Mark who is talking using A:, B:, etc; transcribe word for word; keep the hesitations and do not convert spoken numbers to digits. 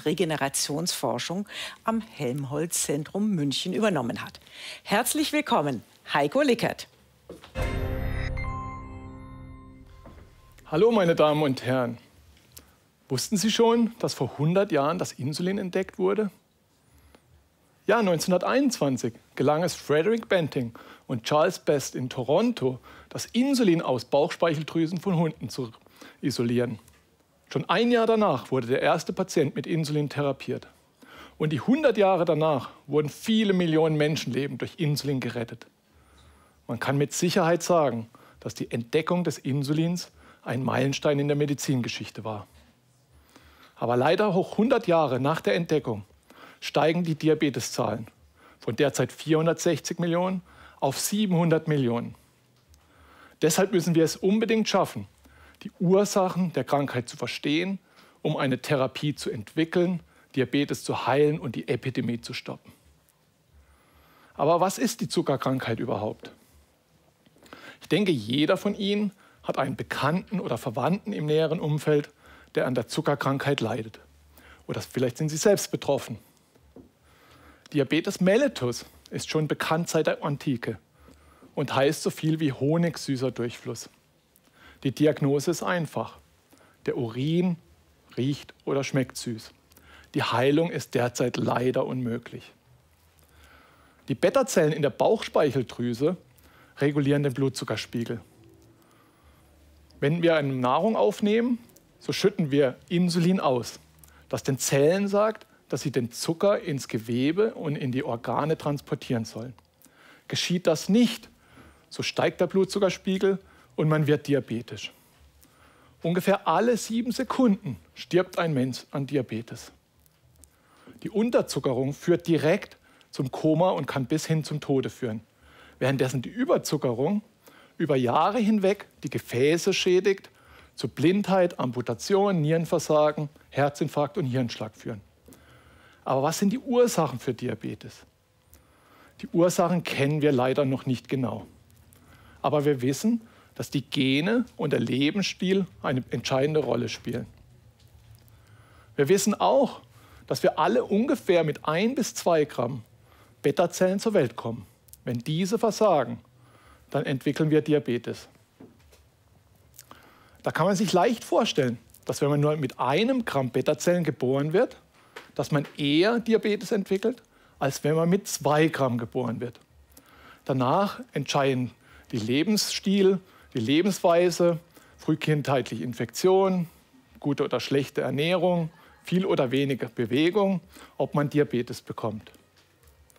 A: Regenerationsforschung am Helmholtz-Zentrum München übernommen hat. Herzlich willkommen, Heiko Lickert.
B: Hallo meine Damen und Herren. Wussten Sie schon, dass vor hundert Jahren das Insulin entdeckt wurde? Ja, neunzehnhunderteinundzwanzig gelang es Frederick Banting und Charles Best in Toronto, das Insulin aus Bauchspeicheldrüsen von Hunden zu isolieren. Schon ein Jahr danach wurde der erste Patient mit Insulin therapiert. Und die hundert Jahre danach wurden viele Millionen Menschenleben durch Insulin gerettet. Man kann mit Sicherheit sagen, dass die Entdeckung des Insulins ein Meilenstein in der Medizingeschichte war. Aber leider auch hundert Jahre nach der Entdeckung steigen die Diabeteszahlen von derzeit vierhundertsechzig Millionen auf siebenhundert Millionen. Deshalb müssen wir es unbedingt schaffen, die Ursachen der Krankheit zu verstehen, um eine Therapie zu entwickeln, Diabetes zu heilen und die Epidemie zu stoppen. Aber was ist die Zuckerkrankheit überhaupt? Ich denke, jeder von Ihnen hat einen Bekannten oder Verwandten im näheren Umfeld, der an der Zuckerkrankheit leidet. Oder vielleicht sind Sie selbst betroffen. Diabetes mellitus ist schon bekannt seit der Antike und heißt so viel wie honigsüßer Durchfluss. Die Diagnose ist einfach. Der Urin riecht oder schmeckt süß. Die Heilung ist derzeit leider unmöglich. Die Beta-Zellen in der Bauchspeicheldrüse regulieren den Blutzuckerspiegel. Wenn wir eine Nahrung aufnehmen, so schütten wir Insulin aus, das den Zellen sagt, dass sie den Zucker ins Gewebe und in die Organe transportieren sollen. Geschieht das nicht, so steigt der Blutzuckerspiegel und man wird diabetisch. Ungefähr alle sieben Sekunden stirbt ein Mensch an Diabetes. Die Unterzuckerung führt direkt zum Koma und kann bis hin zum Tode führen, währenddessen die Überzuckerung über Jahre hinweg die Gefäße schädigt, zu Blindheit, Amputation, Nierenversagen, Herzinfarkt und Hirnschlag führen. Aber was sind die Ursachen für Diabetes? Die Ursachen kennen wir leider noch nicht genau. Aber wir wissen, dass die Gene und der Lebensstil eine entscheidende Rolle spielen. Wir wissen auch, dass wir alle ungefähr mit ein bis zwei Gramm Beta-Zellen zur Welt kommen. Wenn diese versagen, dann entwickeln wir Diabetes. Da kann man sich leicht vorstellen, dass wenn man nur mit einem Gramm Beta-Zellen geboren wird, dass man eher Diabetes entwickelt, als wenn man mit zwei Gramm geboren wird. Danach entscheiden die Lebensstil, die Lebensweise, frühkindheitliche Infektion, gute oder schlechte Ernährung, viel oder weniger Bewegung, ob man Diabetes bekommt.